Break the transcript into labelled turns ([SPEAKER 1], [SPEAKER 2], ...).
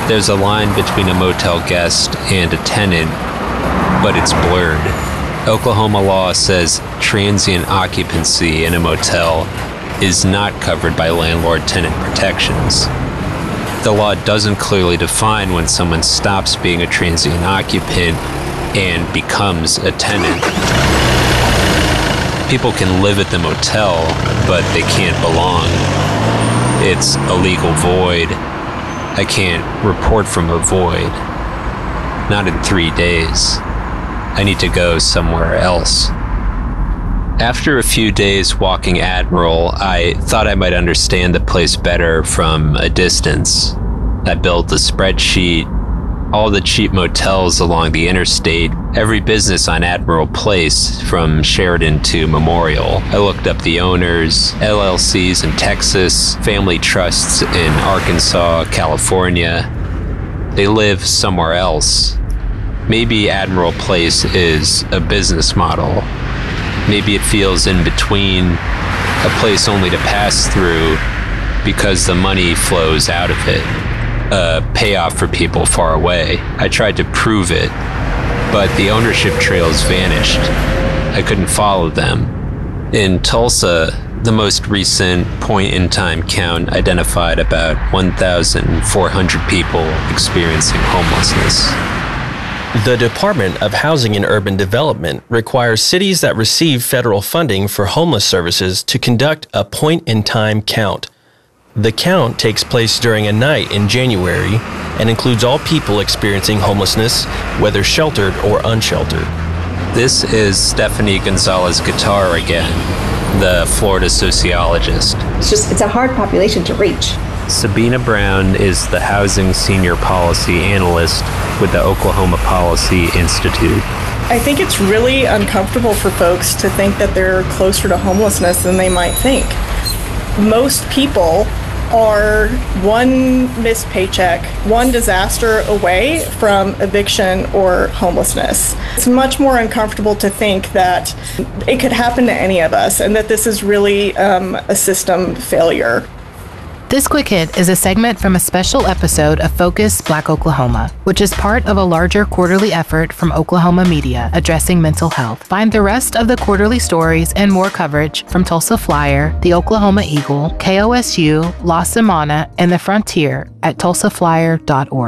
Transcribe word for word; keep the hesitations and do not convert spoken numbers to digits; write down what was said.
[SPEAKER 1] There's a line between a motel guest and a tenant, but it's blurred. Oklahoma law says transient occupancy in a motel is not covered by landlord-tenant protections. The law doesn't clearly define when someone stops being a transient occupant and becomes a tenant. People can live at the motel, but they can't belong. It's a legal void. I can't report from a void. Not in three days. I need to go somewhere else. After a few days walking Admiral, I thought I might understand the place better from a distance. I built a spreadsheet, all the cheap motels along the interstate, every business on Admiral Place from Sheridan to Memorial. I looked up the owners, L L Cs in Texas, family trusts in Arkansas, California. They live somewhere else. Maybe Admiral Place is a business model. Maybe it feels in between, a place only to pass through because the money flows out of it. A payoff for people far away. I tried to prove it, but the ownership trails vanished. I couldn't follow them. In Tulsa, the most recent point-in-time count identified about one thousand four hundred people experiencing homelessness.
[SPEAKER 2] The Department of Housing and Urban Development requires cities that receive federal funding for homeless services to conduct a point-in-time count. The count takes place during a night in January and includes all people experiencing homelessness, whether sheltered or unsheltered.
[SPEAKER 1] This is Stephanie Gonzalez-Guitar again, the Florida sociologist.
[SPEAKER 3] It's just, it's a hard population to reach.
[SPEAKER 1] Sabina Brown is the Housing Senior Policy Analyst with the Oklahoma Policy Institute.
[SPEAKER 4] I think it's really uncomfortable for folks to think that they're closer to homelessness than they might think. Most people are one missed paycheck, one disaster away from eviction or homelessness. It's much more uncomfortable to think that it could happen to any of us and that this is really um, a system failure.
[SPEAKER 5] This Quick Hit is a segment from a special episode of Focus Black Oklahoma, which is part of a larger quarterly effort from Oklahoma media addressing mental health. Find the rest of the quarterly stories and more coverage from Tulsa Flyer, the Oklahoma Eagle, K O S U, La Semana, and The Frontier at tulsa flyer dot org.